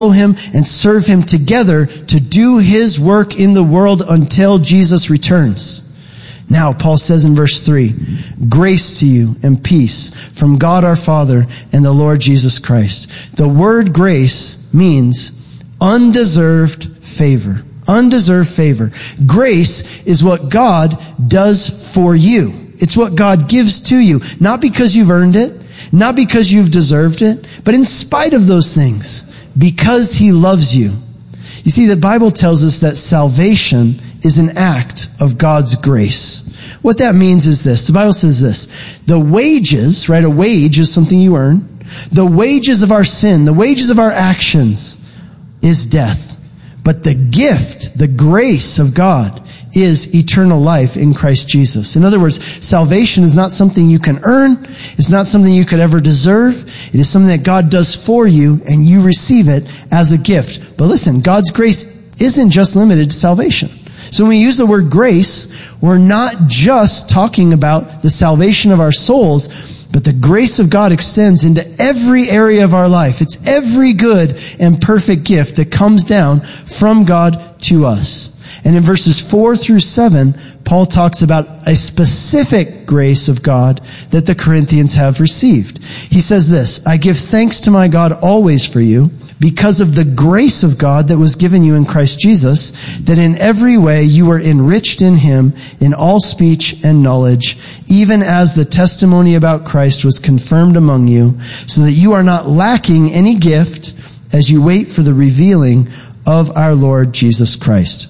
him and serve him together to do his work in the world until Jesus returns. Now, Paul says in verse 3, grace to you and peace from God our Father and the Lord Jesus Christ. The word grace means undeserved favor. Undeserved favor. Grace is what God does for you. It's what God gives to you. Not because you've earned it, not because you've deserved it, but in spite of those things. Because he loves you. You see, the Bible tells us that salvation is an act of God's grace. What that means is this. The Bible says this. The wages, right? A wage is something you earn. The wages of our sin, the wages of our actions is death. But the gift, the grace of God is eternal life in Christ Jesus. In other words, salvation is not something you can earn. It's not something you could ever deserve. It is something that God does for you, and you receive it as a gift. But listen, God's grace isn't just limited to salvation. So when we use the word grace, we're not just talking about the salvation of our souls, but the grace of God extends into every area of our life. It's every good and perfect gift that comes down from God to us. And in verses 4 through 7, Paul talks about a specific grace of God that the Corinthians have received. He says this, I give thanks to my God always for you, because of the grace of God that was given you in Christ Jesus, that in every way you were enriched in him in all speech and knowledge, even as the testimony about Christ was confirmed among you, so that you are not lacking any gift as you wait for the revealing of our Lord Jesus Christ.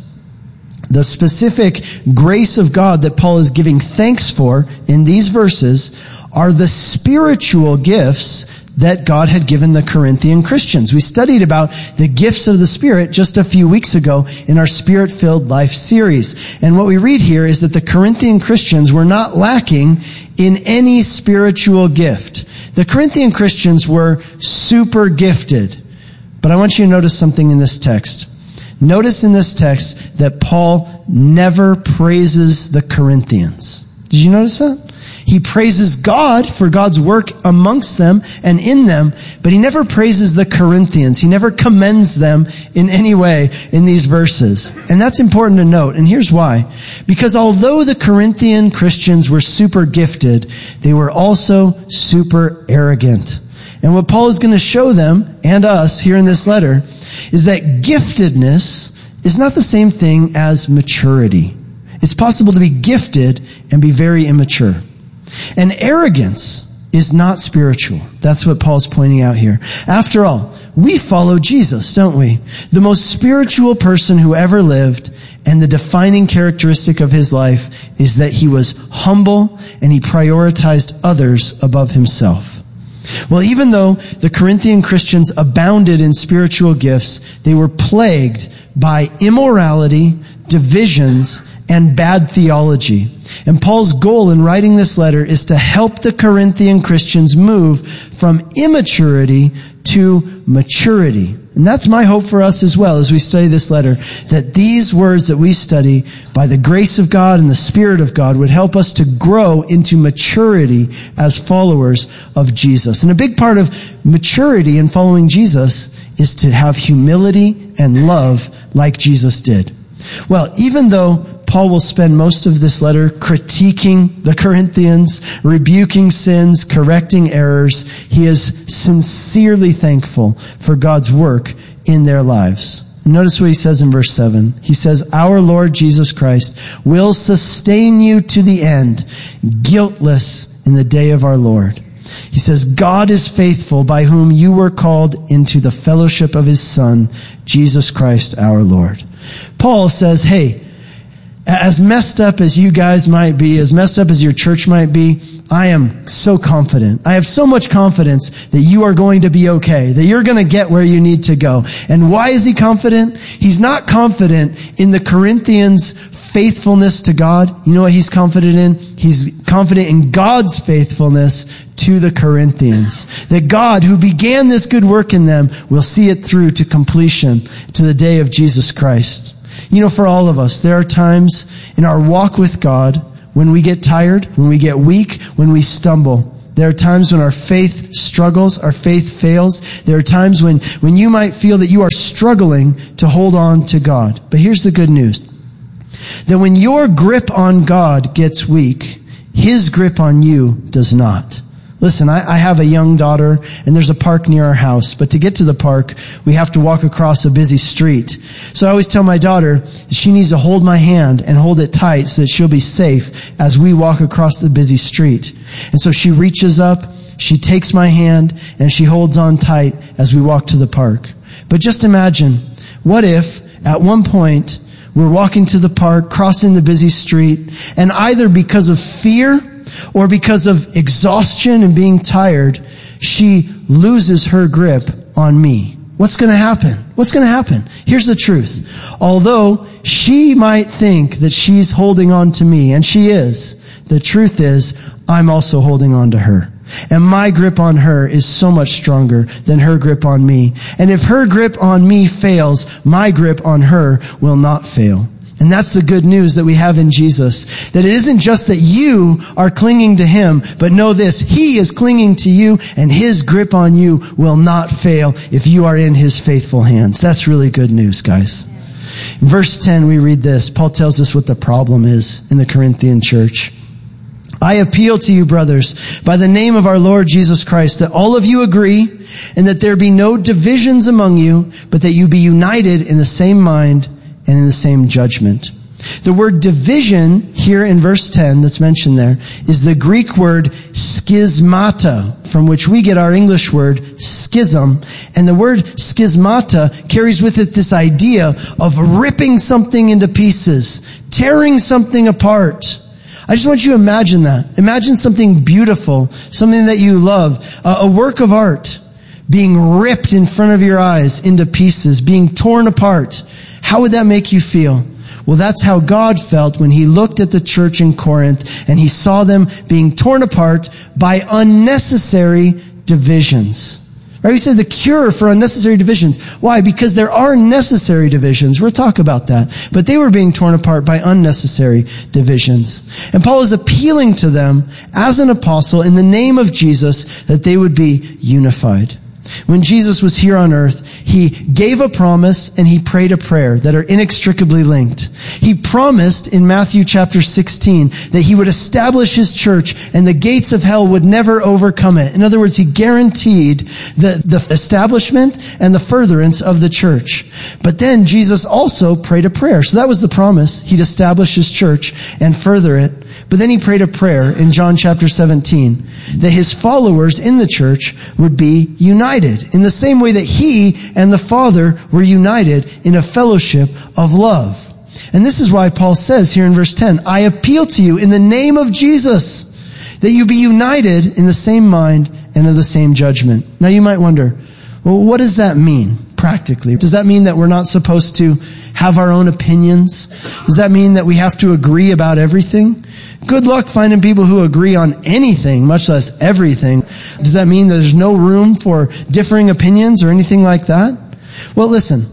The specific grace of God that Paul is giving thanks for in these verses are the spiritual gifts that God had given the Corinthian Christians. We studied about the gifts of the Spirit just a few weeks ago in our Spirit-Filled Life series. And what we read here is that the Corinthian Christians were not lacking in any spiritual gift. The Corinthian Christians were super gifted. But I want you to notice something in this text. Notice in this text that Paul never praises the Corinthians. Did you notice that? He praises God for God's work amongst them and in them, but he never praises the Corinthians. He never commends them in any way in these verses. And that's important to note. And here's why. Because although the Corinthian Christians were super gifted, they were also super arrogant. And what Paul is going to show them and us here in this letter is that giftedness is not the same thing as maturity. It's possible to be gifted and be very immature. And arrogance is not spiritual. That's what Paul's pointing out here. After all, we follow Jesus, don't we? The most spiritual person who ever lived, and the defining characteristic of his life is that he was humble and he prioritized others above himself. Well, even though the Corinthian Christians abounded in spiritual gifts, they were plagued by immorality, divisions, and bad theology. And Paul's goal in writing this letter is to help the Corinthian Christians move from immaturity to maturity. And that's my hope for us as well as we study this letter, that these words that we study by the grace of God and the Spirit of God would help us to grow into maturity as followers of Jesus. And a big part of maturity in following Jesus is to have humility and love like Jesus did. Well, even though Paul will spend most of this letter critiquing the Corinthians, rebuking sins, correcting errors, he is sincerely thankful for God's work in their lives. Notice what he says in verse 7. He says, our Lord Jesus Christ will sustain you to the end, guiltless in the day of our Lord. He says, God is faithful, by whom you were called into the fellowship of his Son, Jesus Christ our Lord. Paul says, hey, as messed up as you guys might be, as messed up as your church might be, I am so confident. I have so much confidence that you are going to be okay, that you're going to get where you need to go. And why is he confident? He's not confident in the Corinthians' faithfulness to God. You know what he's confident in? He's confident in God's faithfulness to the Corinthians. That God, who began this good work in them, will see it through to completion to the day of Jesus Christ. You know, for all of us, there are times in our walk with God when we get tired, when we get weak, when we stumble, There are times when our faith struggles, our faith fails. There are times when you might feel that you are struggling to hold on to God. But here's the good news. That when your grip on God gets weak, His grip on you does not. Listen, I have a young daughter, and there's a park near our house. But to get to the park, we have to walk across a busy street. So I always tell my daughter she needs to hold my hand and hold it tight so that she'll be safe as we walk across the busy street. And so she reaches up, she takes my hand, and she holds on tight as we walk to the park. But just imagine, what if at one point we're walking to the park, crossing the busy street, and either because of fear or because of exhaustion and being tired, she loses her grip on me. What's going to happen? What's going to happen? Here's the truth. Although she might think that she's holding on to me, and she is, the truth is, I'm also holding on to her. And my grip on her is so much stronger than her grip on me. And if her grip on me fails, my grip on her will not fail. And that's the good news that we have in Jesus. That it isn't just that you are clinging to Him, but know this, He is clinging to you, and His grip on you will not fail if you are in His faithful hands. That's really good news, guys. In verse 10, we read this. Paul tells us what the problem is in the Corinthian church. I appeal to you, brothers, by the name of our Lord Jesus Christ, that all of you agree, and that there be no divisions among you, but that you be united in the same mind and in the same judgment. The word division here in verse 10 that's mentioned there is the Greek word schismata, from which we get our English word schism. And the word schismata carries with it this idea of ripping something into pieces, tearing something apart. I just want you to imagine that. Imagine something beautiful, something that you love, a work of art being ripped in front of your eyes into pieces, being torn apart. How would that make you feel? Well, that's how God felt when He looked at the church in Corinth and He saw them being torn apart by unnecessary divisions. Right? We said the cure for unnecessary divisions. Why? Because there are necessary divisions. We'll talk about that. But they were being torn apart by unnecessary divisions. And Paul is appealing to them as an apostle in the name of Jesus that they would be unified. When Jesus was here on earth, He gave a promise and He prayed a prayer that are inextricably linked. He promised in Matthew chapter 16 that He would establish His church and the gates of hell would never overcome it. In other words, He guaranteed the establishment and the furtherance of the church. But then Jesus also prayed a prayer. So that was the promise. He'd establish His church and further it. But then He prayed a prayer in John chapter 17 that His followers in the church would be united in the same way that He and the Father were united in a fellowship of love. And this is why Paul says here in verse 10, I appeal to you in the name of Jesus that you be united in the same mind and in the same judgment. Now you might wonder, well, what does that mean practically? Does that mean that we're not supposed to have our own opinions? Does that mean that we have to agree about everything? Good luck finding people who agree on anything, much less everything. Does that mean that there's no room for differing opinions or anything like that? Well, listen.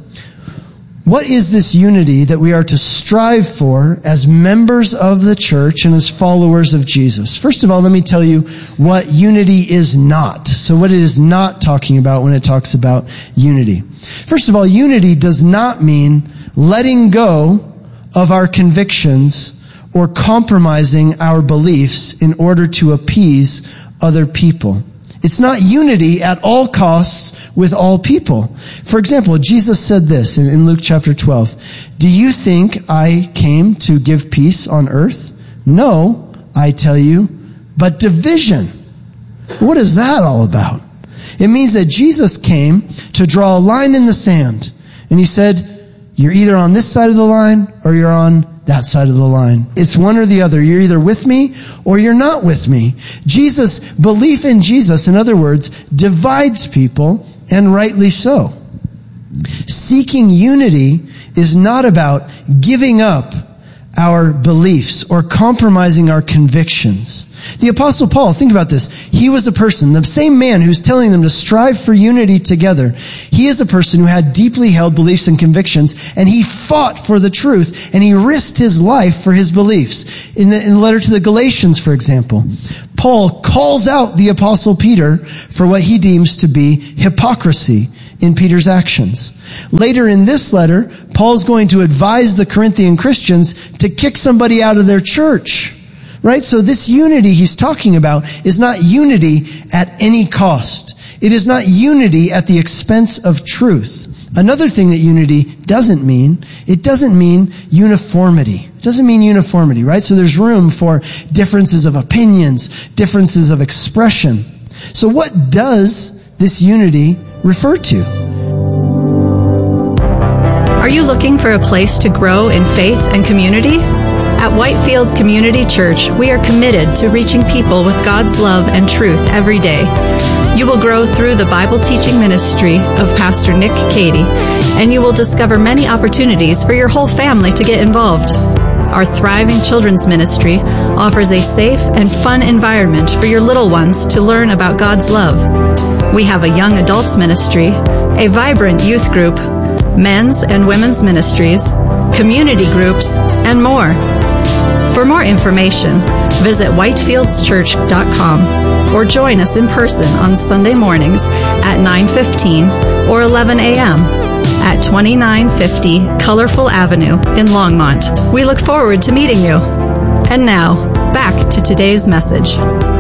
What is this unity that we are to strive for as members of the church and as followers of Jesus? First of all, let me tell you what unity is not. So what it is not talking about when it talks about unity. First of all, unity does not mean letting go of our convictions or compromising our beliefs in order to appease other people. It's not unity at all costs with all people. For example, Jesus said this in Luke chapter 12. Do you think I came to give peace on earth? No, I tell you, but division. What is that all about? It means that Jesus came to draw a line in the sand. And He said, you're either on this side of the line or you're on that side of the line. It's one or the other. You're either with me or you're not with me. Belief in Jesus, in other words, divides people, and rightly so. Seeking unity is not about giving up our beliefs or compromising our convictions. The Apostle Paul, think about this. He was a person, the same man who's telling them to strive for unity together. He is a person who had deeply held beliefs and convictions, and he fought for the truth, and he risked his life for his beliefs. In the letter to the Galatians, for example, Paul calls out the Apostle Peter for what he deems to be hypocrisy in Peter's actions. Later in this letter, Paul's going to advise the Corinthian Christians to kick somebody out of their church. Right? So this unity he's talking about is not unity at any cost. It is not unity at the expense of truth. Another thing that unity doesn't mean, it doesn't mean uniformity. It doesn't mean uniformity, right? So there's room for differences of opinions, differences of expression. So what does this unity refer to? Are you looking for a place to grow in faith and community? At Whitefields Community Church, we are committed to reaching people with God's love and truth every day. You will grow through the Bible teaching ministry of Pastor Nick Cady, and you will discover many opportunities for your whole family to get involved. Our thriving children's ministry offers a safe and fun environment for your little ones to learn about God's love. We have a young adults ministry, a vibrant youth group, men's and women's ministries, community groups, and more. For more information, visit whitefieldschurch.com or join us in person on Sunday mornings at 9:15 or 11 a.m. at 2950 Colorful Avenue in Longmont. We look forward to meeting you. And now, back to today's message.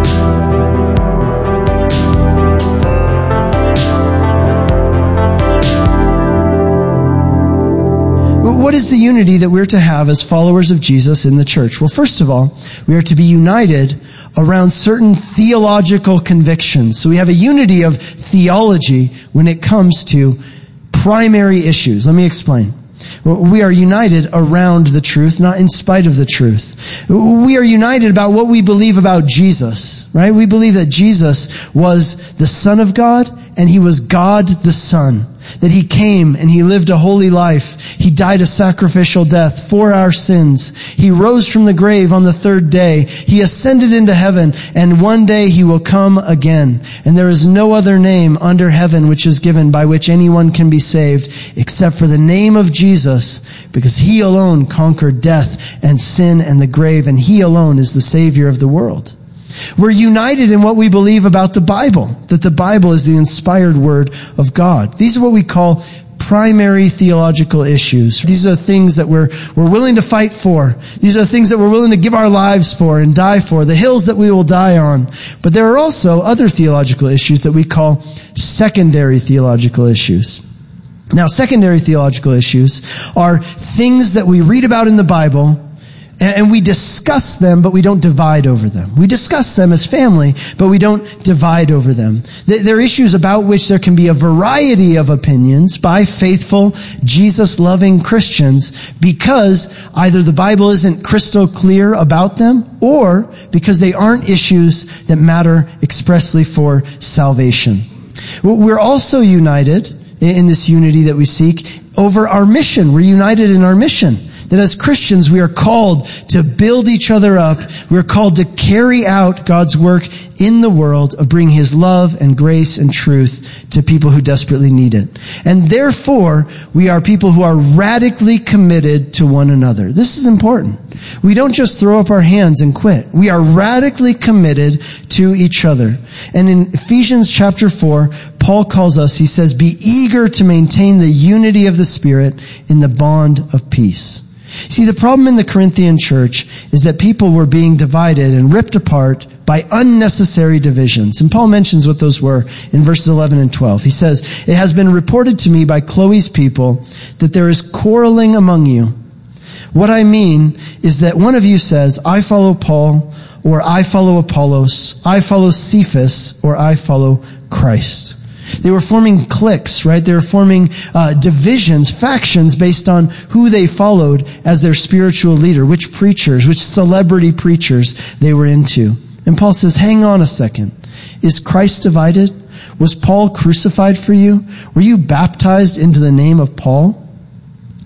What is the unity that we're to have as followers of Jesus in the church? Well, first of all, we are to be united around certain theological convictions. So we have a unity of theology when it comes to primary issues. Let me explain. We are united around the truth, not in spite of the truth. We are united about what we believe about Jesus, right? We believe that Jesus was the Son of God and he was God the Son. That he came and he lived a holy life. He died a sacrificial death for our sins. He rose from the grave on the third day. He ascended into heaven, and one day he will come again. And there is no other name under heaven which is given by which anyone can be saved except for the name of Jesus, because he alone conquered death and sin and the grave, and he alone is the Savior of the world. We're united in what we believe about the Bible, that the Bible is the inspired word of God. These are what we call primary theological issues. These are things that we're willing to fight for. These are things that we're willing to give our lives for and die for, the hills that we will die on. But there are also other theological issues that we call secondary theological issues. Now, secondary theological issues are things that we read about in the Bible, and we discuss them, but we don't divide over them. We discuss them as family, but we don't divide over them. They're issues about which there can be a variety of opinions by faithful, Jesus-loving Christians, because either the Bible isn't crystal clear about them, or because they aren't issues that matter expressly for salvation. We're also united in this unity that we seek over our mission. We're united in our mission. That as Christians, we are called to build each other up. We're called to carry out God's work in the world of bringing his love and grace and truth to people who desperately need it. And therefore, we are people who are radically committed to one another. This is important. We don't just throw up our hands and quit. We are radically committed to each other. And in Ephesians chapter 4, Paul calls us, he says, be eager to maintain the unity of the Spirit in the bond of peace. See, the problem in the Corinthian church is that people were being divided and ripped apart by unnecessary divisions. And Paul mentions what those were in verses 11 and 12. He says, it has been reported to me by Chloe's people that there is quarreling among you. What I mean is that one of you says, I follow Paul, or I follow Apollos, I follow Cephas, or I follow Christ. They were forming cliques, right? They were forming divisions, factions based on who they followed as their spiritual leader, which preachers, which celebrity preachers they were into. And Paul says, hang on a second. Is Christ divided? Was Paul crucified for you? Were you baptized into the name of Paul?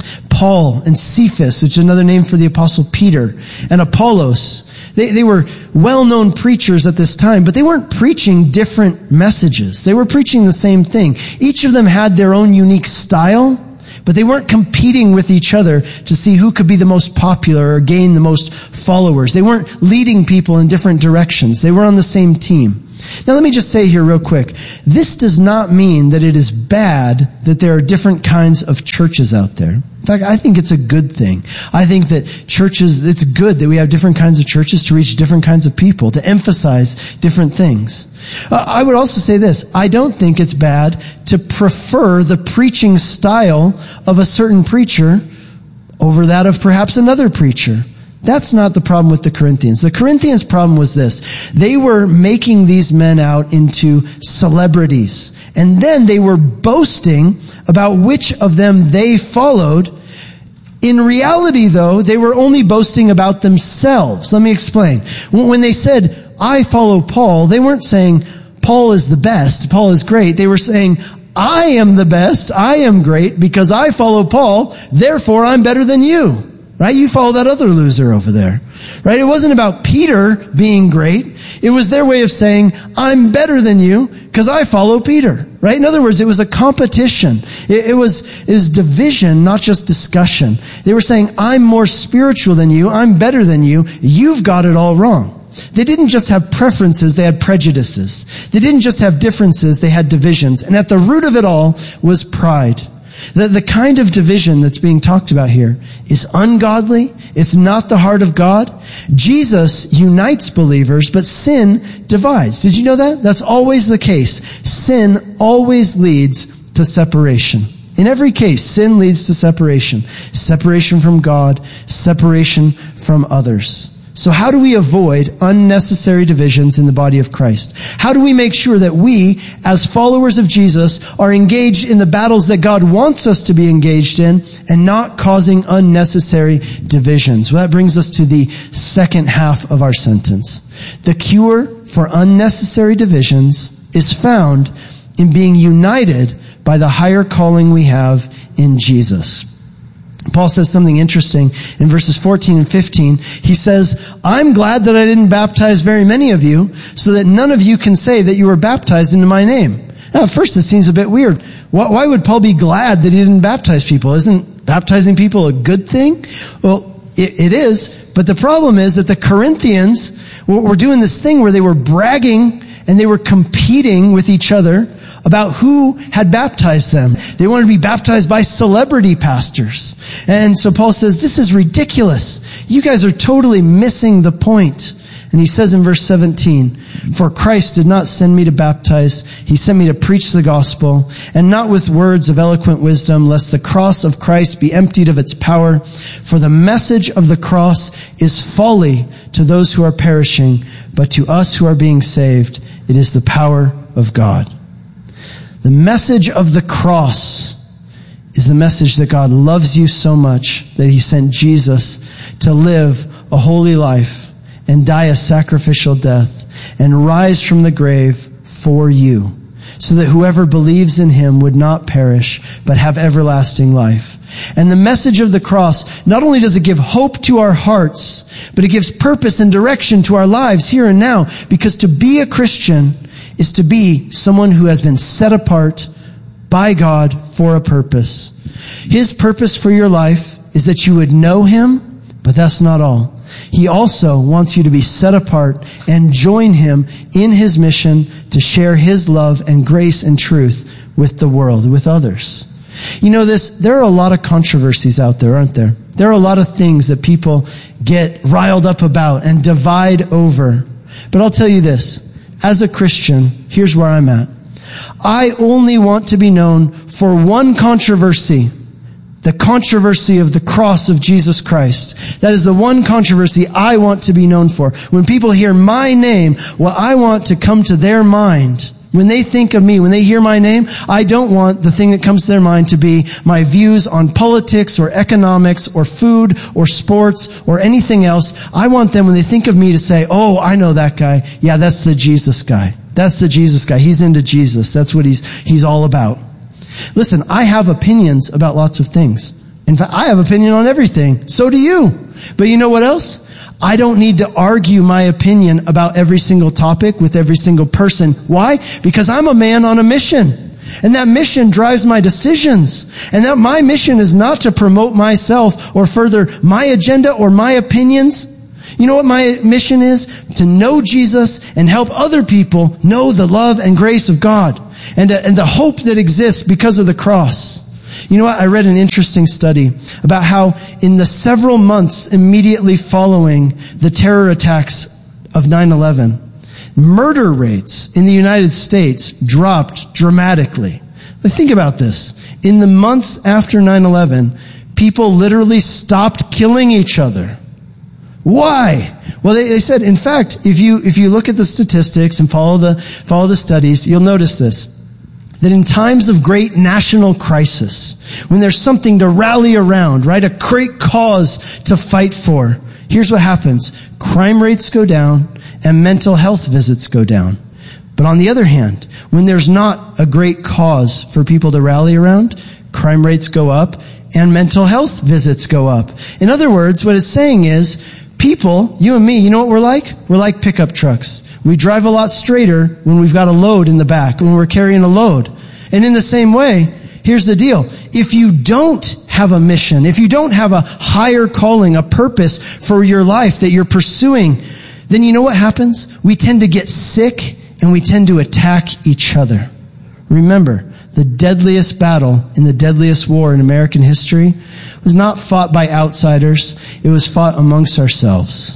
Paul and Cephas, which is another name for the apostle Peter, and Apollos. They were well-known preachers at this time, but they weren't preaching different messages. They were preaching the same thing. Each of them had their own unique style, but they weren't competing with each other to see who could be the most popular or gain the most followers. They weren't leading people in different directions. They were on the same team. Now let me just say here real quick, this does not mean that it is bad that there are different kinds of churches out there. In fact, I think it's a good thing. I think that churches, it's good that we have different kinds of churches to reach different kinds of people, to emphasize different things. I would also say this, I don't think it's bad to prefer the preaching style of a certain preacher over that of perhaps another preacher. That's not the problem with the Corinthians. The Corinthians' problem was this. They were making these men out into celebrities. And then they were boasting about which of them they followed. In reality, though, they were only boasting about themselves. Let me explain. When they said, I follow Paul, they weren't saying, Paul is the best, Paul is great. They were saying, I am the best, I am great, because I follow Paul, therefore I'm better than you. Right? You follow that other loser over there. Right? It wasn't about Peter being great. It was their way of saying, I'm better than you because I follow Peter. Right? In other words, it was a competition. It was division, not just discussion. They were saying, I'm more spiritual than you. I'm better than you. You've got it all wrong. They didn't just have preferences, they had prejudices. They didn't just have differences, they had divisions. And at the root of it all was pride. The kind of division that's being talked about here is ungodly. It's not the heart of God. Jesus unites believers, but sin divides. Did you know that? That's always the case. Sin always leads to separation. In every case, sin leads to separation. Separation from God, separation from others. So how do we avoid unnecessary divisions in the body of Christ? How do we make sure that we, as followers of Jesus, are engaged in the battles that God wants us to be engaged in and not causing unnecessary divisions? Well, that brings us to the second half of our sentence. The cure for unnecessary divisions is found in being united by the higher calling we have in Jesus. Paul says something interesting in verses 14 and 15. He says, I'm glad that I didn't baptize very many of you, so that none of you can say that you were baptized into my name. Now, at first it seems a bit weird. Why would Paul be glad that he didn't baptize people? Isn't baptizing people a good thing? Well, it is, but the problem is that the Corinthians were doing this thing where they were bragging and they were competing with each other about who had baptized them. They wanted to be baptized by celebrity pastors. And so Paul says, this is ridiculous. You guys are totally missing the point. And he says in verse 17, for Christ did not send me to baptize, he sent me to preach the gospel, and not with words of eloquent wisdom, lest the cross of Christ be emptied of its power. For the message of the cross is folly to those who are perishing, but to us who are being saved, it is the power of God. The message of the cross is the message that God loves you so much that he sent Jesus to live a holy life and die a sacrificial death and rise from the grave for you, so that whoever believes in him would not perish but have everlasting life. And the message of the cross, not only does it give hope to our hearts, but it gives purpose and direction to our lives here and now, because to be a Christian is to be someone who has been set apart by God for a purpose. His purpose for your life is that you would know him, but that's not all. He also wants you to be set apart and join him in his mission to share his love and grace and truth with the world, with others. You know this, there are a lot of controversies out there, aren't there? There are a lot of things that people get riled up about and divide over. But I'll tell you this, as a Christian, here's where I'm at. I only want to be known for one controversy. The controversy of the cross of Jesus Christ. That is the one controversy I want to be known for. When people hear my name, what I want to come to their mind, when they think of me, when they hear my name, I don't want the thing that comes to their mind to be my views on politics or economics or food or sports or anything else. I want them, when they think of me, to say, oh, I know that guy. Yeah, that's the Jesus guy. That's the Jesus guy. He's into Jesus. That's what he's all about. Listen, I have opinions about lots of things. In fact, I have opinion on everything. So do you. But you know what else? I don't need to argue my opinion about every single topic with every single person. Why? Because I'm a man on a mission. And that mission drives my decisions. And that my mission is not to promote myself or further my agenda or my opinions. You know what my mission is? To know Jesus and help other people know the love and grace of God and the hope that exists because of the cross. You know what? I read an interesting study about how in the several months immediately following the terror attacks of 9/11, murder rates in the United States dropped dramatically. Think about this. In the months after 9/11, people literally stopped killing each other. Why? Well, they said, in fact, if you look at the statistics and follow the studies, you'll notice this. That in times of great national crisis, when there's something to rally around, right? A great cause to fight for, here's what happens. Crime rates go down and mental health visits go down. But on the other hand, when there's not a great cause for people to rally around, crime rates go up and mental health visits go up. In other words, what it's saying is, people, you and me, you know what we're like? We're like pickup trucks. We drive a lot straighter when we've got a load in the back, when we're carrying a load. And in the same way, here's the deal. If you don't have a mission, if you don't have a higher calling, a purpose for your life that you're pursuing, then you know what happens? We tend to get sick and we tend to attack each other. Remember, the deadliest battle in the deadliest war in American history was not fought by outsiders. It was fought amongst ourselves.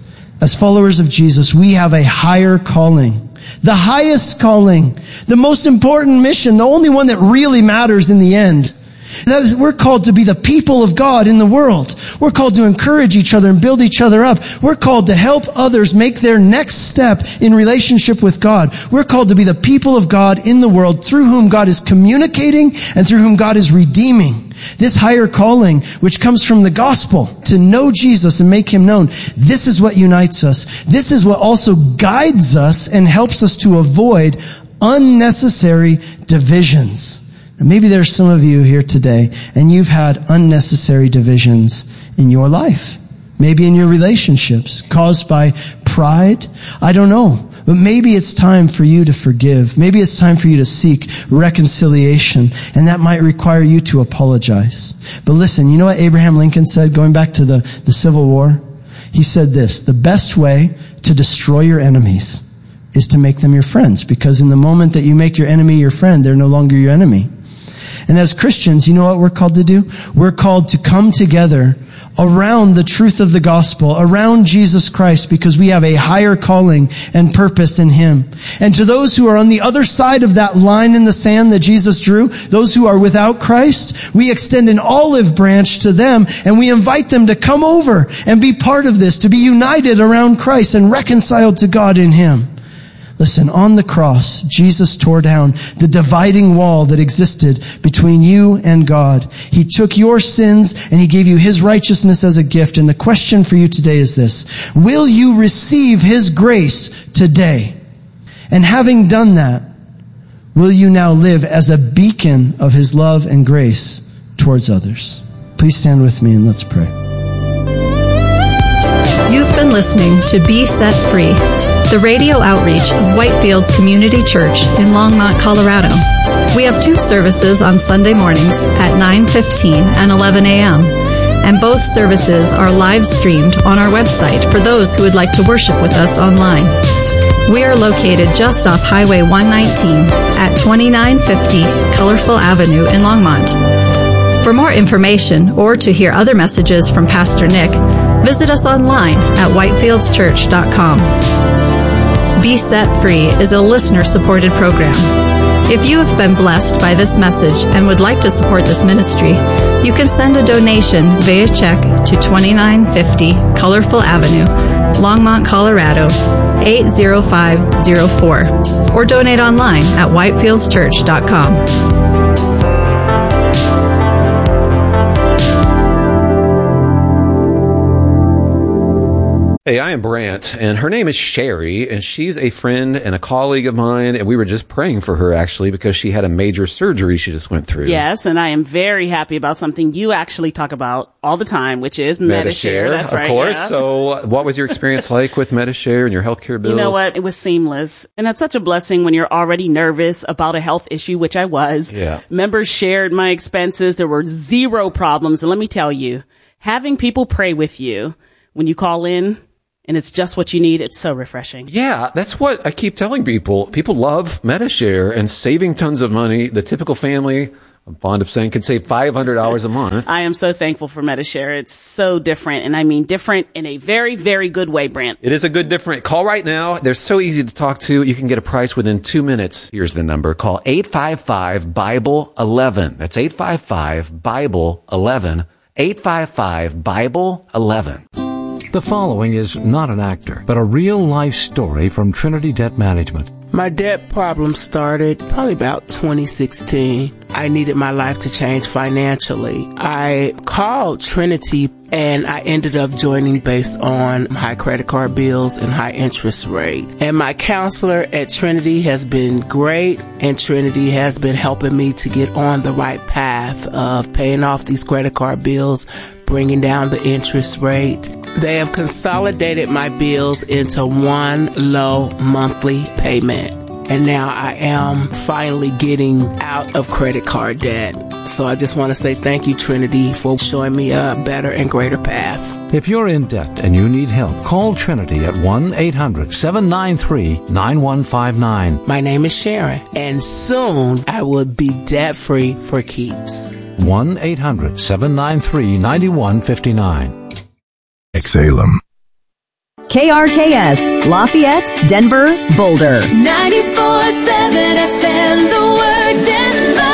As followers of Jesus, we have a higher calling. The highest calling. The most important mission. The only one that really matters in the end. That is, we're called to be the people of God in the world. We're called to encourage each other and build each other up. We're called to help others make their next step in relationship with God. We're called to be the people of God in the world through whom God is communicating and through whom God is redeeming. This higher calling, which comes from the gospel, to know Jesus and make him known, this is what unites us. This is what also guides us and helps us to avoid unnecessary divisions. Now, maybe there's some of you here today, and you've had unnecessary divisions in your life. Maybe in your relationships, caused by pride. I don't know. But maybe it's time for you to forgive. Maybe it's time for you to seek reconciliation. And that might require you to apologize. But listen, you know what Abraham Lincoln said going back to the Civil War? He said this, the best way to destroy your enemies is to make them your friends. Because in the moment that you make your enemy your friend, they're no longer your enemy. And as Christians, you know what we're called to do? We're called to come together around the truth of the gospel, around Jesus Christ, because we have a higher calling and purpose in him. And to those who are on the other side of that line in the sand that Jesus drew, those who are without Christ, we extend an olive branch to them and we invite them to come over and be part of this, to be united around Christ and reconciled to God in him. Listen, on the cross, Jesus tore down the dividing wall that existed between you and God. He took your sins and he gave you his righteousness as a gift. And the question for you today is this: will you receive his grace today? And having done that, will you now live as a beacon of his love and grace towards others? Please stand with me and let's pray. You've been listening to Be Set Free, the radio outreach of Whitefields Community Church in Longmont, Colorado. We have 2 services on Sunday mornings at 9:15 and 11 a.m. And both services are live streamed on our website for those who would like to worship with us online. We are located just off Highway 119 at 2950 Colorful Avenue in Longmont. For more information or to hear other messages from Pastor Nick, visit us online at whitefieldschurch.com. Be Set Free is a listener-supported program. If you have been blessed by this message and would like to support this ministry, you can send a donation via check to 2950 Colorful Avenue, Longmont, Colorado, 80504, or donate online at whitefieldschurch.com. Hey, I am Brant, and her name is Sherry, and she's a friend and a colleague of mine, and we were just praying for her, actually, because she had a major surgery she just went through. Yes, and I am very happy about something you actually talk about all the time, which is Medi-Share. That's right. Of course. Yeah. So what was your experience like with Medi-Share and your healthcare bills? You know what? It was seamless. And that's such a blessing when you're already nervous about a health issue, which I was. Yeah. Members shared my expenses. There were zero problems. And let me tell you, having people pray with you when you call in, and it's just what you need. It's so refreshing. Yeah, that's what I keep telling people. People love Medi-Share and saving tons of money. The typical family, I'm fond of saying, can save $500 a month. I am so thankful for Medi-Share. It's so different, and I mean different in a very, very good way, Brant. It is a good different. Call right now. They're so easy to talk to. You can get a price within 2 minutes. Here's the number. Call 855-BIBLE-11. That's 855-BIBLE-11. 855-BIBLE-11. The following is not an actor, but a real-life story from Trinity Debt Management. My debt problem started probably about 2016. I needed my life to change financially. I called Trinity and I ended up joining based on high credit card bills and high interest rate. And my counselor at Trinity has been great, and Trinity has been helping me to get on the right path of paying off these credit card bills, bringing down the interest rate. They have consolidated my bills into one low monthly payment. And now I am finally getting out of credit card debt. So I just want to say thank you, Trinity, for showing me a better and greater path. If you're in debt and you need help, call Trinity at 1-800-793-9159. My name is Sharon, and soon I will be debt-free for keeps. 1-800-793-9159. Salem. KRKS, Lafayette, Denver, Boulder. 94.7 FM, The Word, Denver.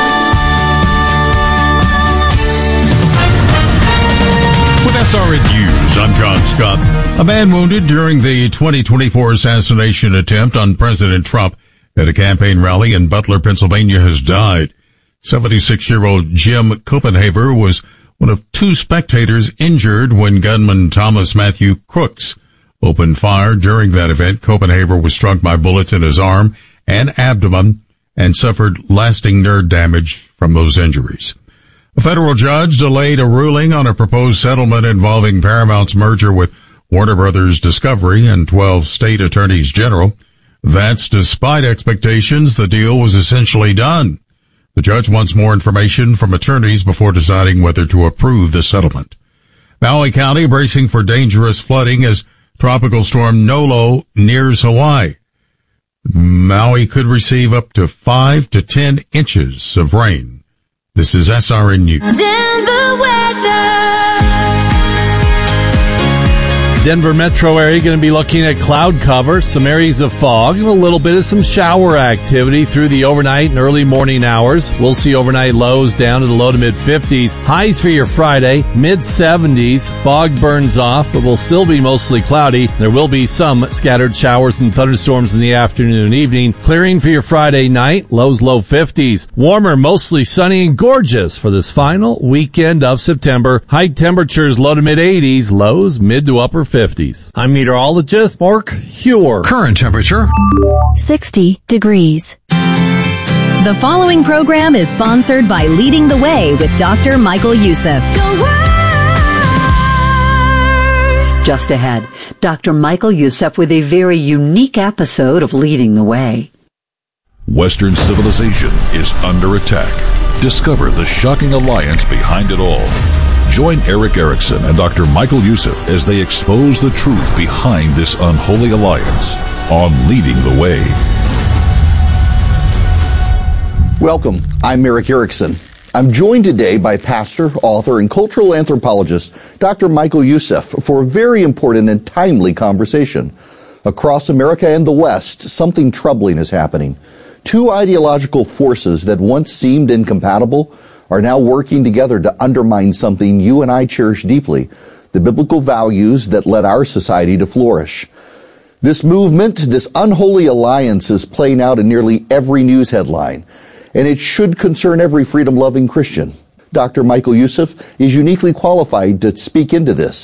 With SRN News, I'm John Scott. A man wounded during the 2024 assassination attempt on President Trump at a campaign rally in Butler, Pennsylvania has died. 76-year-old Jim Copenhaver was one of two spectators injured when gunman Thomas Matthew Crooks opened fire during that event. Copenhaver was struck by bullets in his arm and abdomen and suffered lasting nerve damage from those injuries. A federal judge delayed a ruling on a proposed settlement involving Paramount's merger with Warner Brothers Discovery and 12 state attorneys general. That's despite expectations the deal was essentially done. The judge wants more information from attorneys before deciding whether to approve the settlement. Maui County bracing for dangerous flooding as Tropical Storm Nolo nears Hawaii. Maui could receive up to 5 to 10 inches of rain. This is SRN News. Denver weather. Denver metro area going to be looking at cloud cover, some areas of fog, and a little bit of some shower activity through the overnight and early morning hours. We'll see overnight lows down to the low to mid 50s. Highs for your Friday, mid 70s. Fog burns off, but will still be mostly cloudy. There will be some scattered showers and thunderstorms in the afternoon and evening. Clearing for your Friday night, lows low 50s. Warmer, mostly sunny and gorgeous for this final weekend of September. High temperatures low to mid 80s, lows mid to upper 50s. I'm meteorologist Mark Huer. Current temperature 60 degrees. The following program is sponsored by Leading the Way with Dr. Michael Youssef. Just ahead, Dr. Michael Youssef with a very unique episode of Leading the Way. Western civilization is under attack. Discover the shocking alliance behind it all. Join Eric Erickson and Dr. Michael Youssef as they expose the truth behind this unholy alliance on Leading the Way. Welcome. I'm Eric Erickson. I'm joined today by pastor, author, and cultural anthropologist Dr. Michael Youssef for a very important and timely conversation. Across America and the West, something troubling is happening. Two ideological forces that once seemed incompatible are now working together to undermine something you and I cherish deeply, the biblical values that led our society to flourish. This movement, this unholy alliance, is playing out in nearly every news headline, and it should concern every freedom-loving Christian. Dr. Michael Youssef is uniquely qualified to speak into this.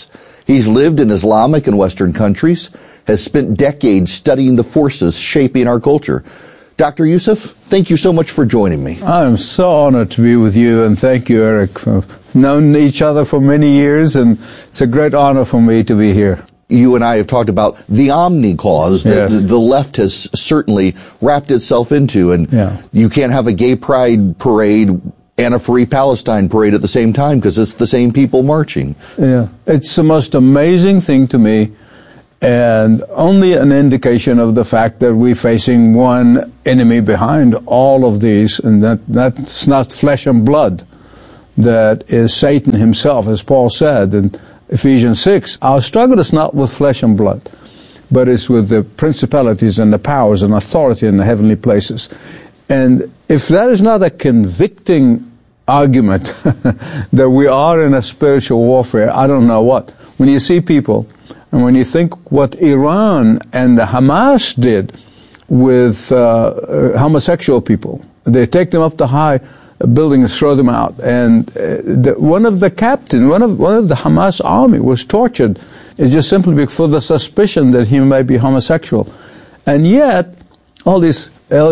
He's lived in Islamic and Western countries, has spent decades studying the forces shaping our culture. Dr. Youssef, thank you so much for joining me. I'm so honored to be with you, and thank you, Eric. We've known each other for many years, and it's a great honor for me to be here. You and I have talked about the omni cause that the left has certainly wrapped itself into, and you can't have a gay pride parade and a free Palestine parade at the same time because it's the same people marching. Yeah, it's the most amazing thing to me, and only an indication of the fact that we're facing one enemy behind all of these, and that's not flesh and blood. That is Satan himself, as Paul said in Ephesians 6. Our struggle is not with flesh and blood, but it's with the principalities and the powers and authority in the heavenly places. And if that is not a convicting argument that we are in a spiritual warfare, I don't know what. When you see people, and when you think what Iran and the Hamas did with homosexual people, they take them up to high building and throw them out. And one of the captains, one of the Hamas army was tortured just simply for the suspicion that he may be homosexual. And yet, all this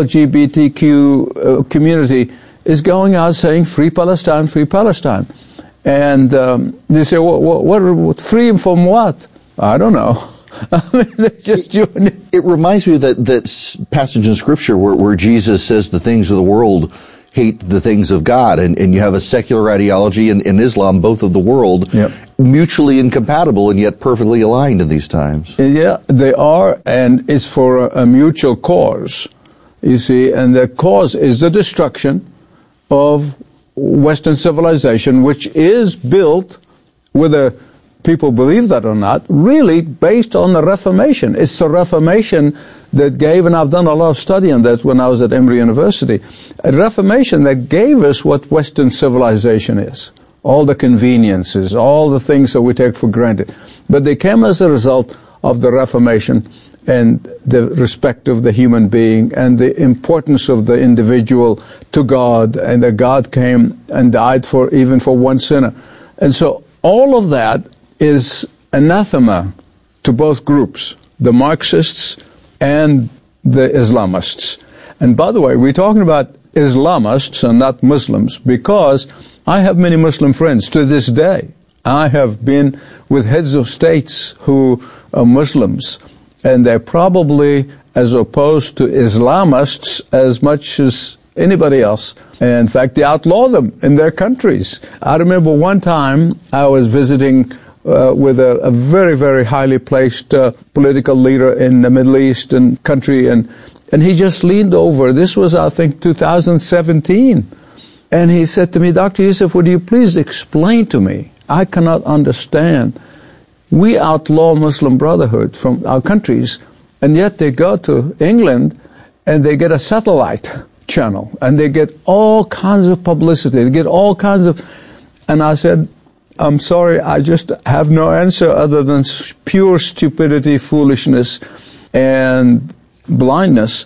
LGBTQ community is going out saying, free Palestine, free Palestine. And they say, what free from what? I don't know. I mean, they're just doing it. It reminds me of that passage in Scripture where Jesus says the things of the world hate the things of God, and you have a secular ideology and Islam, both of the world, mutually incompatible and yet perfectly aligned in these times. Yeah, they are, and it's for a mutual cause, you see, and the cause is the destruction of Western civilization, which is built, whether people believe that or not, really based on the Reformation. It's the Reformation that gave, and I've done a lot of study on that when I was at Emory University, a Reformation that gave us what Western civilization is. All the conveniences, all the things that we take for granted. But they came as a result of the Reformation and the respect of the human being and the importance of the individual to God, and that God came and died even for one sinner. And so all of that is anathema to both groups, the Marxists and the Islamists. And by the way, we're talking about Islamists and not Muslims, because I have many Muslim friends to this day. I have been with heads of states who are Muslims, and they're probably as opposed to Islamists as much as anybody else. And in fact, they outlaw them in their countries. I remember one time I was visiting with a very, very highly placed political leader in the Middle East and country, and he just leaned over. This was, I think, 2017. And he said to me, Dr. Youssef, would you please explain to me? I cannot understand. We outlaw Muslim Brotherhood from our countries, and yet they go to England and they get a satellite channel, and they get all kinds of publicity. They get all kinds of... And I said, I'm sorry, I just have no answer other than pure stupidity, foolishness, and blindness.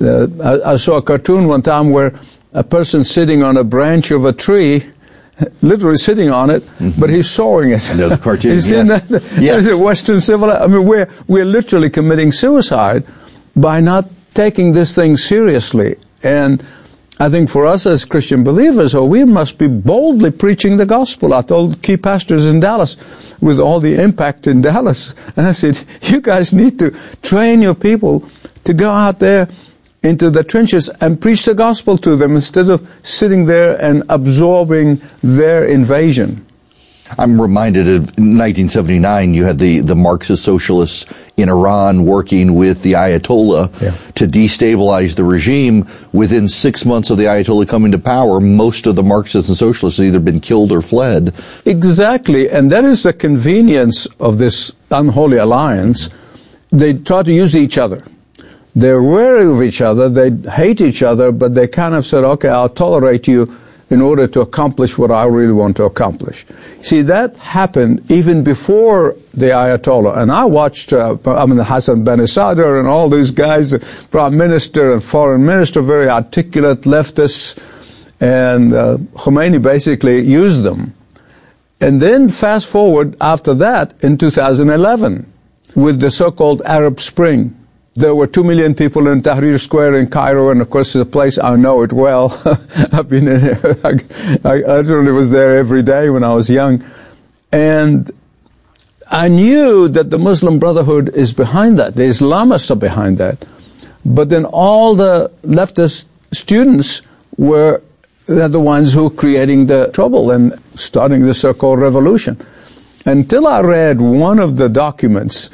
I saw a cartoon one time where a person sitting on a branch of a tree, literally sitting on it, but he's sawing it. No, the cartoon, You've seen that? Yes. The Western civilization. I mean, we're literally committing suicide by not taking this thing seriously. And I think for us as Christian believers, we must be boldly preaching the gospel. I told key pastors in Dallas, with all the impact in Dallas, and I said, you guys need to train your people to go out there into the trenches and preach the gospel to them instead of sitting there and absorbing their invasion. I'm reminded of 1979, you had the Marxist socialists in Iran working with the Ayatollah to destabilize the regime. Within 6 months of the Ayatollah coming to power, most of the Marxists and socialists had either been killed or fled. Exactly, and that is the convenience of this unholy alliance. They try to use each other. They're wary of each other, they hate each other, but they kind of said, okay, I'll tolerate you in order to accomplish what I really want to accomplish. See, that happened even before the Ayatollah. And I watched Hassan Bannisadr and all these guys, the Prime Minister and Foreign Minister, very articulate leftists, and Khomeini basically used them. And then fast forward after that in 2011 with the so-called Arab Spring. There were 2 million people in Tahrir Square in Cairo, and of course it's a place I know it well. I've been in it. I literally was there every day when I was young. And I knew that the Muslim Brotherhood is behind that. The Islamists are behind that. But then all the leftist students were the ones who were creating the trouble and starting the so-called revolution. Until I read one of the documents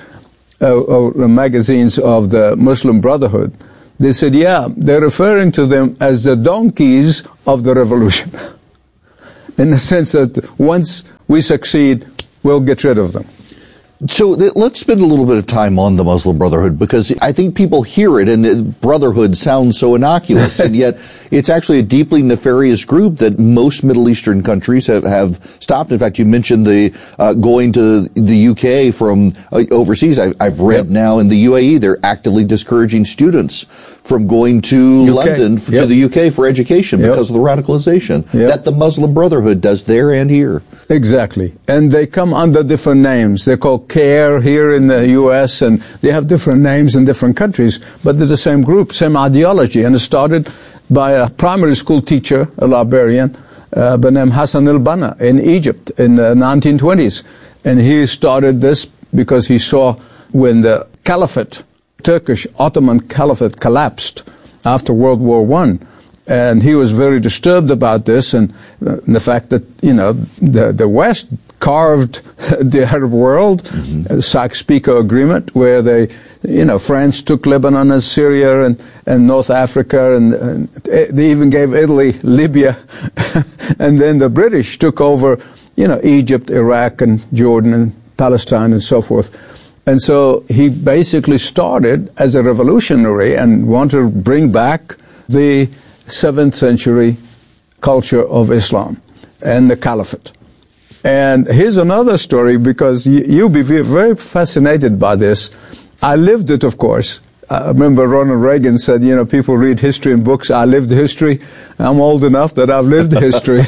or magazines of the Muslim Brotherhood, they said, yeah, they're referring to them as the donkeys of the revolution. In the sense that once we succeed, we'll get rid of them. So let's spend a little bit of time on the Muslim Brotherhood, because I think people hear it and brotherhood sounds so innocuous, and yet it's actually a deeply nefarious group that most Middle Eastern countries have stopped. In fact, you mentioned the going to the UK from overseas. I've read now in the UAE they're actively discouraging students from going to London to the UK for education because of the radicalization that the Muslim Brotherhood does there and here. Exactly. And they come under different names. They're called CARE here in the U.S., and they have different names in different countries, but they're the same group, same ideology. And it started by a primary school teacher, a librarian, Benem Hassan al-Banna in Egypt in the 1920s. And he started this because he saw when the Caliphate, Turkish Ottoman Caliphate, collapsed after World War I. And he was very disturbed about this and the fact that, the West carved the Arab world, the Sykes-Picot Agreement, where France took Lebanon and Syria and North Africa, and they even gave Italy Libya. And then the British took over, Egypt, Iraq, and Jordan, and Palestine, and so forth. And so he basically started as a revolutionary and wanted to bring back the 7th century culture of Islam and the Caliphate. And here's another story, because you'll be very fascinated by this. I lived it, of course. I remember Ronald Reagan said, people read history in books. I lived history. I'm old enough that I've lived history.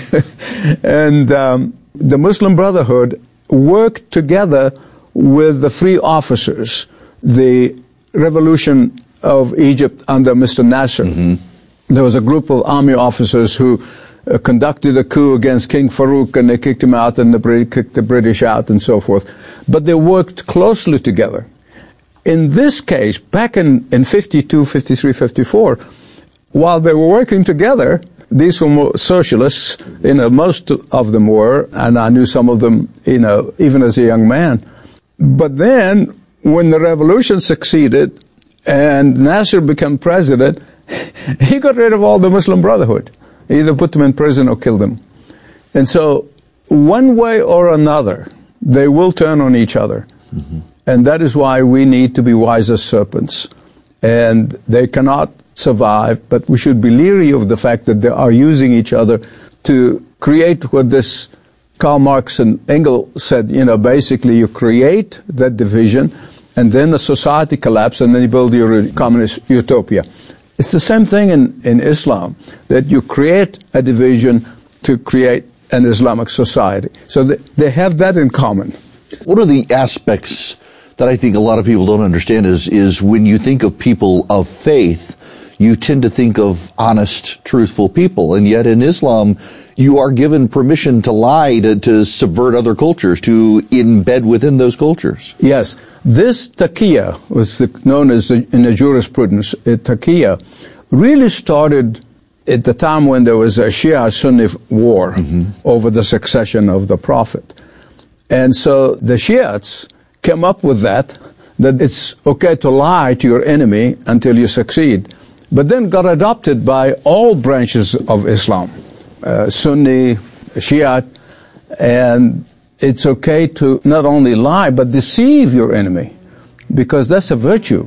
And the Muslim Brotherhood worked together with the free officers, the revolution of Egypt under Mr. Nasser. There was a group of army officers who conducted a coup against King Farouk, and they kicked him out, and kicked the British out, and so forth. But they worked closely together. In this case, back in 52, 53, 54, while they were working together, these were more socialists, most of them were, and I knew some of them, even as a young man. But then, when the revolution succeeded, and Nasser became president, he got rid of all the Muslim Brotherhood. He either put them in prison or killed them. And so, one way or another, they will turn on each other. And that is why we need to be wise as serpents. And they cannot survive, but we should be leery of the fact that they are using each other to create what this Karl Marx and Engels said, basically you create that division, and then the society collapses, and then you build your communist utopia. It's the same thing in Islam, that you create a division to create an Islamic society. So they have that in common. One of the aspects that I think a lot of people don't understand is when you think of people of faith, you tend to think of honest, truthful people. And yet in Islam, you are given permission to lie, to subvert other cultures, to embed within those cultures. Yes. This taqiyya, was known as in the jurisprudence, taqiyya, really started at the time when there was a Shia-Sunni war over the succession of the Prophet. And so the Shiites came up with that it's okay to lie to your enemy until you succeed, but then got adopted by all branches of Islam, Sunni, Shiite, and it's okay to not only lie, but deceive your enemy, because that's a virtue.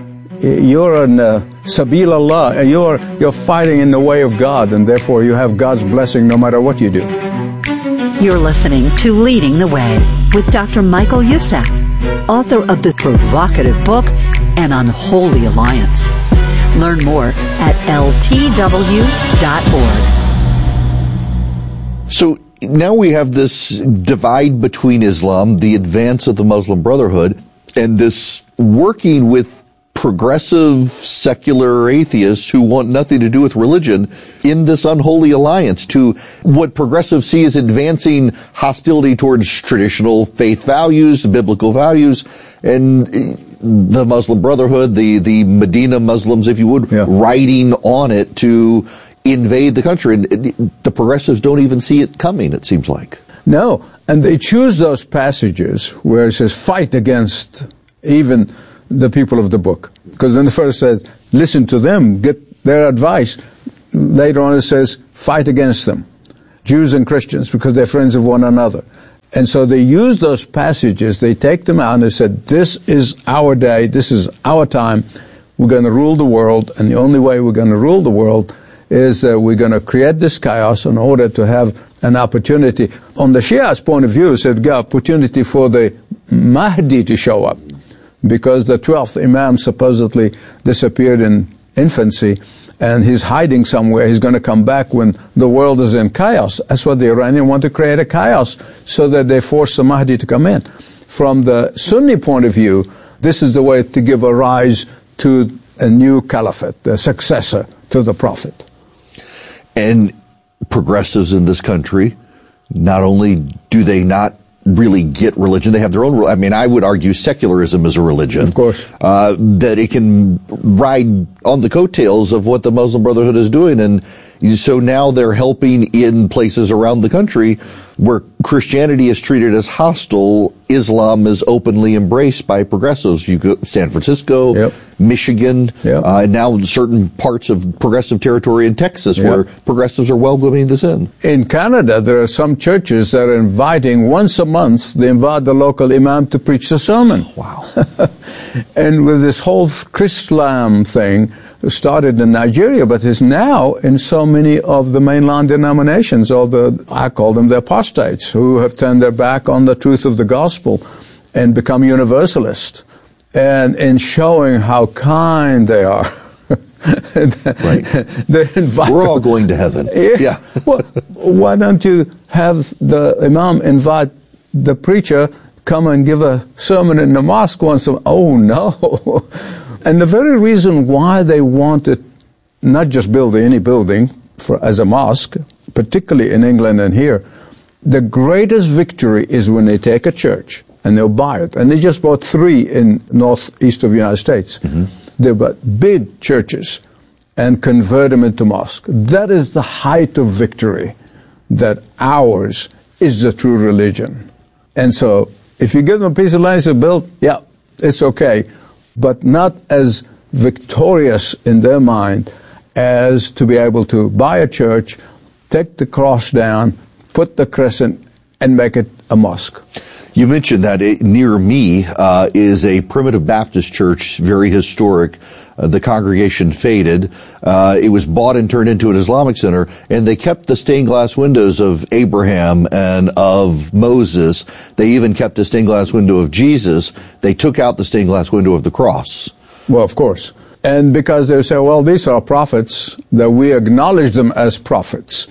You're in Sabil Allah, you're fighting in the way of God, and therefore you have God's blessing no matter what you do. You're listening to Leading the Way with Dr. Michael Youssef, author of the provocative book, An Unholy Alliance. Learn more at ltw.org. So now we have this divide between Islam, the advance of the Muslim Brotherhood, and this working with progressive secular atheists who want nothing to do with religion in this unholy alliance to what progressives see as advancing hostility towards traditional faith values, biblical values, and the Muslim Brotherhood, the Medina Muslims, if you would, riding on it to invade the country. And the progressives don't even see it coming, it seems like. No, and they choose those passages where it says fight against even the people of the book. Because then the first says, listen to them, get their advice. Later on it says, fight against them, Jews and Christians, because they're friends of one another. And so they use those passages, they take them out and they said, this is our day, this is our time, we're going to rule the world, and the only way we're going to rule the world is that we're going to create this chaos in order to have an opportunity. On the Shia's point of view, it said, opportunity for the Mahdi to show up. Because the 12th Imam supposedly disappeared in infancy, and he's hiding somewhere. He's going to come back when the world is in chaos. That's what the Iranians want to create, a chaos, so that they force the Mahdi to come in. From the Sunni point of view, this is the way to give a rise to a new caliphate, the successor to the Prophet. And progressives in this country, not only do they not really get religion, they have their own. I mean, I would argue secularism is a religion. Of course. That it can ride on the coattails of what the Muslim Brotherhood is doing. And so now they're helping in places around the country where Christianity is treated as hostile. Islam is openly embraced by progressives. You go San Francisco, Michigan, and now certain parts of progressive territory in Texas where progressives are welcoming this in. In Canada, there are some churches that are inviting once a month, they invite the local imam to preach a sermon. Wow. And with this whole Chrislam thing, started in Nigeria, but is now in so many of the mainline denominations, I call them the apostates, who have turned their back on the truth of the gospel and become universalists. And in showing how kind they are. Right. We're all going to heaven. Yeah. Well, why don't you have the imam invite the preacher, come and give a sermon in the mosque once a month? Oh, no. And the very reason why they wanted not just build any building as a mosque, particularly in England and here, the greatest victory is when they take a church and they'll buy it. And they just bought 3 in northeast of the United States. Mm-hmm. They bought big churches and convert them into mosques. That is the height of victory, that ours is the true religion. And so if you give them a piece of land to build, it's okay. But not as victorious in their mind as to be able to buy a church, take the cross down, put the crescent, and make it a mosque. You mentioned that near me is a primitive Baptist church, very historic. The congregation faded. It was bought and turned into an Islamic center, and they kept the stained glass windows of Abraham and of Moses. They even kept the stained glass window of Jesus. They took out the stained glass window of the cross. Well, of course. And because they say, well, these are prophets, that we acknowledge them as prophets.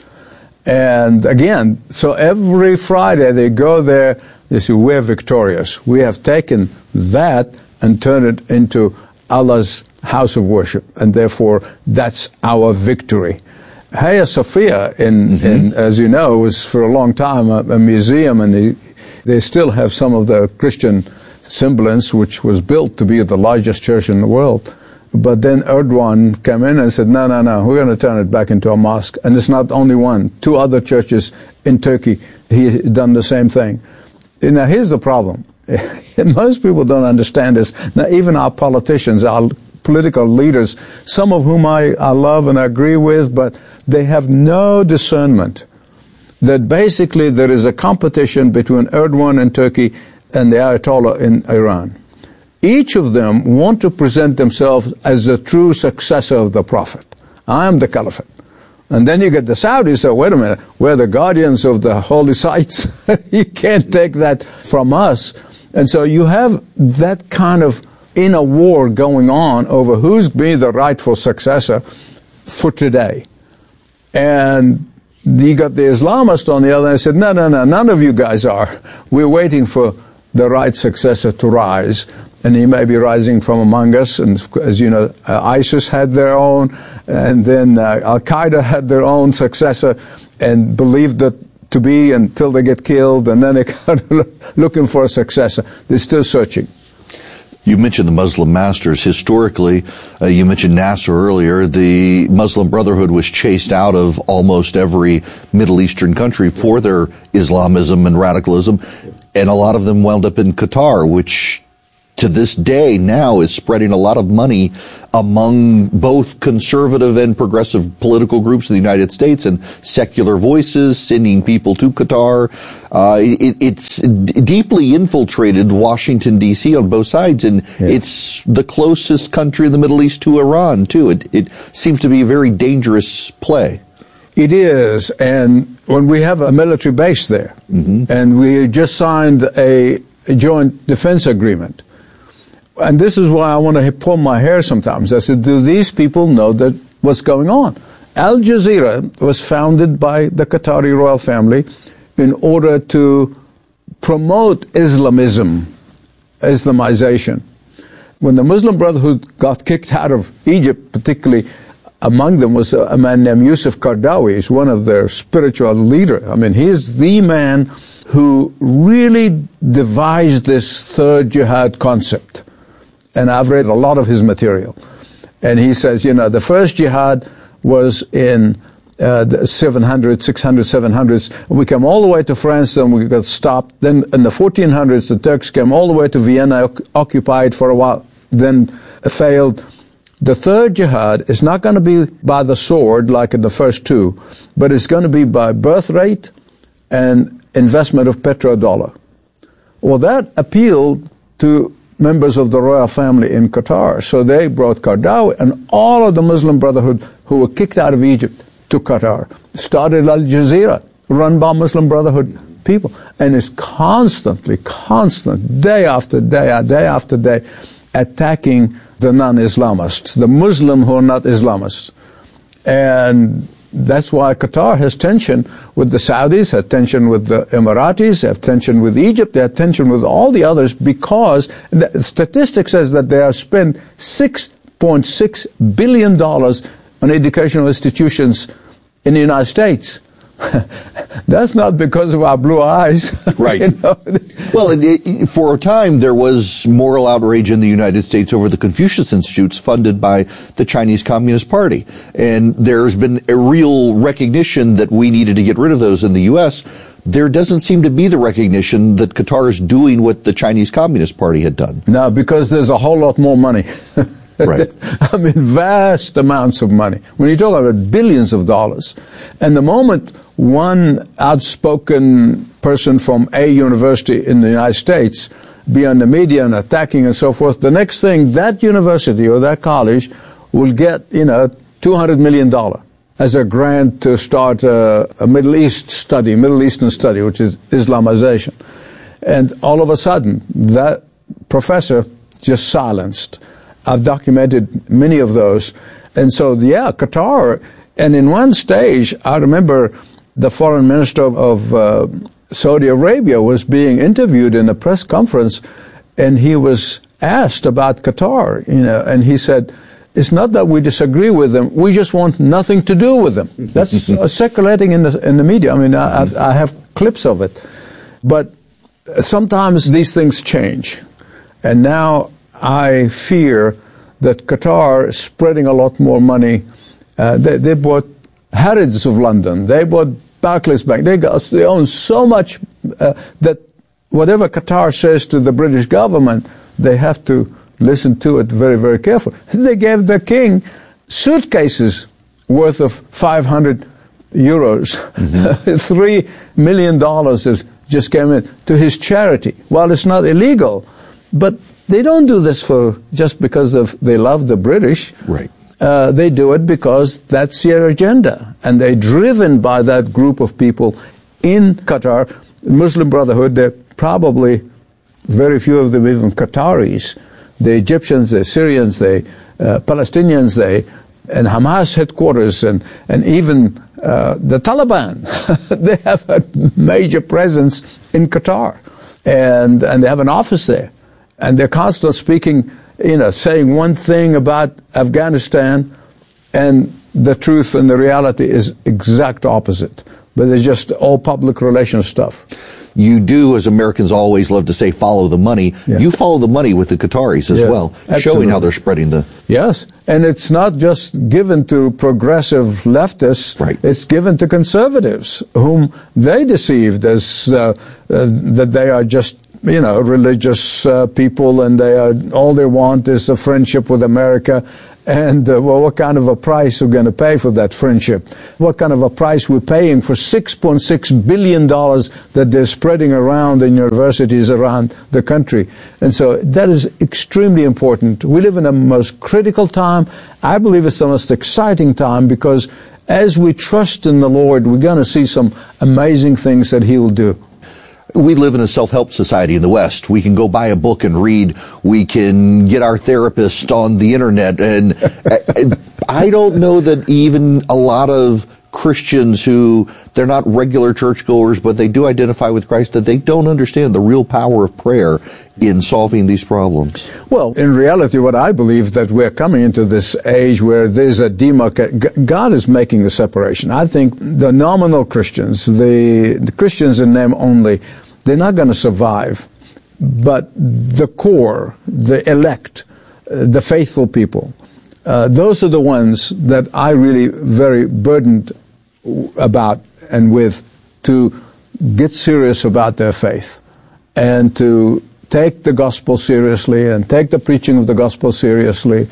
And again, so every Friday they go there, they say, we're victorious. We have taken that and turned it into Allah's house of worship, and therefore that's our victory. Hagia Sophia, as you know, was for a long time a museum, and they still have some of the Christian semblance, which was built to be the largest church in the world. But then Erdogan came in and said, no, we're going to turn it back into a mosque. And it's not only one. 2 other churches in Turkey, he done the same thing. Now, here's the problem. Most people don't understand this. Now, even our politicians, our political leaders, some of whom I love and agree with, but they have no discernment that basically there is a competition between Erdogan in Turkey and the Ayatollah in Iran. Each of them want to present themselves as the true successor of the Prophet. I am the caliphate. And then you get the Saudis, so wait a minute, we're the guardians of the holy sites. You can't take that from us. And so you have that kind of inner war going on over who's being the rightful successor for today. And you got the Islamists on the other, and I said, no, none of you guys are. We're waiting for the right successor to rise, and he may be rising from among us. And as you know, ISIS had their own, and then Al-Qaeda had their own successor, and believed that to be until they get killed, and then they're kind of looking for a successor. They're still searching. You mentioned the Muslim Masters. Historically, you mentioned Nasser earlier. The Muslim Brotherhood was chased out of almost every Middle Eastern country for their Islamism and radicalism, and a lot of them wound up in Qatar, which to this day now is spreading a lot of money among both conservative and progressive political groups in the United States and secular voices, sending people to Qatar. It's deeply infiltrated Washington, D.C. on both sides, and it's the closest country in the Middle East to Iran, too. It seems to be a very dangerous play. It is, and when we have a military base there, and we just signed a joint defense agreement, and this is why I want to pull my hair sometimes. I said, do these people know that what's going on? Al Jazeera was founded by the Qatari royal family in order to promote Islamization. When the Muslim Brotherhood got kicked out of Egypt, particularly among them was a man named Yusuf Qaradawi. He's one of their spiritual leaders. I mean, he's the man who really devised this third jihad concept. And I've read a lot of his material. And he says, the first jihad was in the 700s. We came all the way to France, then we got stopped. Then in the 1400s, the Turks came all the way to Vienna, occupied for a while, then failed. The third jihad is not going to be by the sword like in the first two, but it's going to be by birth rate and investment of petrodollar. Well, that appealed to members of the royal family in Qatar. So they brought Qaradawi and all of the Muslim Brotherhood who were kicked out of Egypt to Qatar. Started Al Jazeera, run by Muslim Brotherhood people. And it's constant, day after day, attacking the non-Islamists, the Muslim who are not Islamists. And that's why Qatar has tension with the Saudis, have tension with the Emiratis, have tension with Egypt, they have tension with all the others, because the statistic says that they have spent $6.6 billion on educational institutions in the United States. That's not because of our blue eyes. Right. Well, for a time, there was moral outrage in the United States over the Confucius Institutes funded by the Chinese Communist Party. And there's been a real recognition that we needed to get rid of those in the U.S. There doesn't seem to be the recognition that Qatar is doing what the Chinese Communist Party had done. No, because there's a whole lot more money. Right. I mean, vast amounts of money. When you talk about billions of dollars, and the moment one outspoken person from a university in the United States be on the media and attacking and so forth, the next thing that university or that college will get, $200 million as a grant to start a Middle Eastern study, which is Islamization. And all of a sudden, that professor just silenced. I've documented many of those. And so, Qatar, and in one stage, I remember the foreign minister of Saudi Arabia was being interviewed in a press conference, and he was asked about Qatar, and he said, it's not that we disagree with them, we just want nothing to do with them. That's circulating in the media. I mean, I have clips of it. But sometimes these things change. And now I fear that Qatar is spreading a lot more money. They bought Harrods of London. They bought Barclays Bank. They own so much that whatever Qatar says to the British government, they have to listen to it very, very carefully. They gave the king suitcases worth of 500 euros. $3 million just came in to his charity. Well, it's not illegal, but they don't do this just because they love the British. Right. They do it because that's their agenda. And they're driven by that group of people in Qatar. Muslim Brotherhood, they're probably very few of them even Qataris. The Egyptians, the Syrians, the Palestinians, and Hamas headquarters, and even The Taliban, they have a major presence in Qatar, and they have an office there, and they're constantly speaking, saying one thing about Afghanistan, and the truth and the reality is exact opposite. But it's just all public relations stuff. You do, as Americans always love to say, follow the money. Yeah. You follow the money with the Qataris as well, absolutely. Showing how they're spreading the... Yes, and it's not just given to progressive leftists. Right. It's given to conservatives, whom they deceived as that they are just, religious people, and all they want is a friendship with America. And what kind of a price we're going to pay for that friendship? What kind of a price we're paying for $6.6 billion that they're spreading around in universities around the country? And so that is extremely important. We live in a most critical time. I believe it's the most exciting time, because as we trust in the Lord, we're going to see some amazing things that He will do. We live in a self-help society in the West. We can go buy a book and read. We can get our therapist on the internet. And I don't know that even a lot of Christians who, they're not regular churchgoers, but they do identify with Christ, that they don't understand the real power of prayer in solving these problems. Well, in reality, what I believe, that we're coming into this age where there's a demarcation. God is making the separation. I think the nominal Christians, the Christians in name only, they're not going to survive. But the core, the elect, the faithful people, those are the ones that I really very burdened about and with, to get serious about their faith and to take the gospel seriously and take the preaching of the gospel seriously.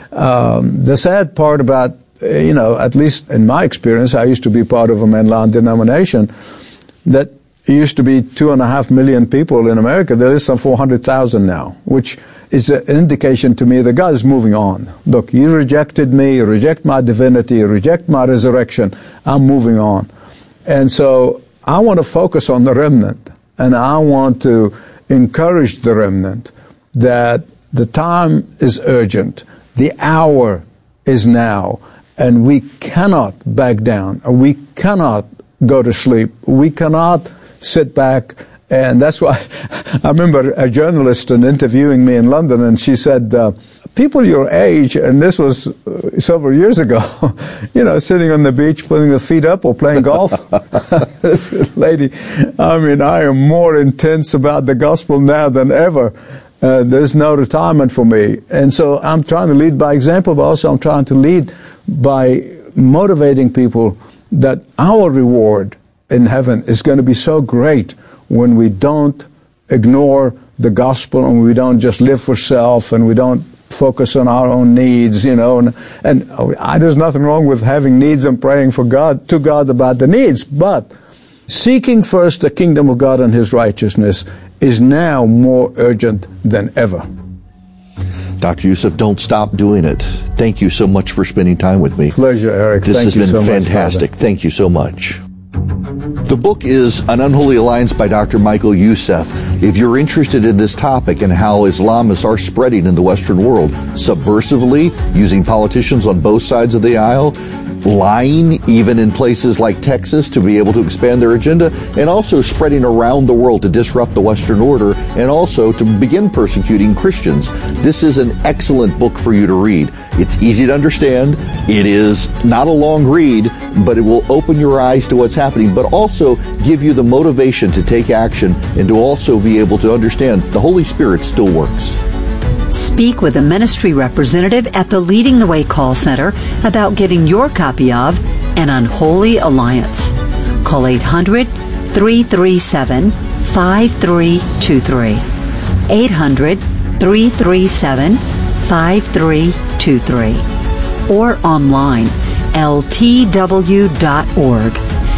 The sad part about, at least in my experience, I used to be part of a mainline denomination that used to be 2.5 million people in America. There is some 400,000 now, which is an indication to me that God is moving on. Look, you rejected me, you reject my divinity, you reject my resurrection. I'm moving on. And so I want to focus on the remnant, and I want to encourage the remnant that the time is urgent, the hour is now, and we cannot back down, or we cannot go to sleep, we cannot sit back. And that's why I remember a journalist interviewing me in London, and she said, people your age, and this was several years ago, sitting on the beach, putting their feet up or playing golf. This lady, I am more intense about the gospel now than ever. There's no retirement for me. And so I'm trying to lead by example, but also I'm trying to lead by motivating people that our reward in heaven is going to be so great when we don't ignore the gospel, and we don't just live for self, and we don't focus on our own needs, and there's nothing wrong with having needs and praying to God about the needs, but seeking first the kingdom of God and His righteousness is now more urgent than ever. Dr. Youssef, don't stop doing it. Thank you so much for spending time with me. Pleasure, Eric. This has been fantastic. Thank you so much. The book is An Unholy Alliance by Dr. Michael Youssef. If you're interested in this topic and how Islamists are spreading in the Western world, subversively, using politicians on both sides of the aisle, lying even in places like Texas to be able to expand their agenda, and also spreading around the world to disrupt the Western order, and also to begin persecuting Christians. This is an excellent book for you to read. It's easy to understand. It is not a long read, but it will open your eyes to what's happening, but also give you the motivation to take action and to also be able to understand the Holy Spirit still works. Speak with a ministry representative at the Leading the Way call center about getting your copy of An Unholy Alliance. Call 800-337-5323. 800-337-5323. Or online, ltw.org.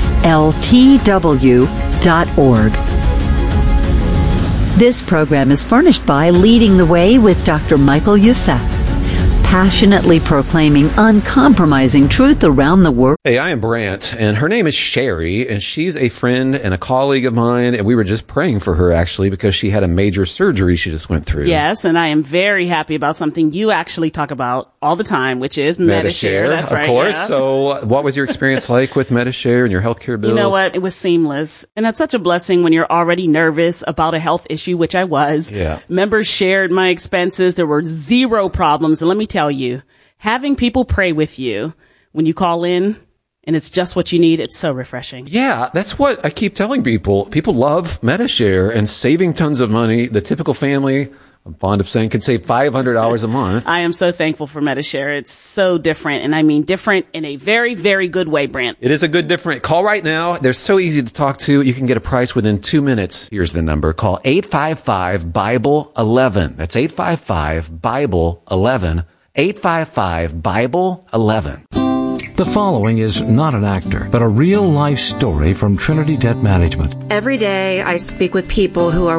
ltw.org. This program is furnished by Leading the Way with Dr. Michael Youssef, passionately proclaiming uncompromising truth around the world. Hey, I am Brant, and her name is Sherry, and she's a friend and a colleague of mine, and we were just praying for her, actually, because she had a major surgery she just went through. Yes, and I am very happy about something you actually talk about all the time, which is Medi-Share. That's right. Of course. Yeah. So what was your experience like with Medi-Share and your healthcare bills? You know what? It was seamless. And that's such a blessing when you're already nervous about a health issue, which I was. Yeah. Members shared my expenses. There were zero problems. And let me tell you, having people pray with you when you call in and it's just what you need, it's so refreshing. Yeah, that's what I keep telling people. People love Medi-Share and saving tons of money. The typical family, I'm fond of saying, can save $500 a month. I am so thankful for Medi-Share. It's so different, and I mean different in a very, very good way, Brant. It is a good different. Call right now. They're so easy to talk to. You can get a price within 2 minutes. Here's the number. Call 855-BIBLE-11. That's 855-BIBLE-11. 855-BIBLE-11. The following is not an actor, but a real-life story from Trinity Debt Management. Every day I speak with people who are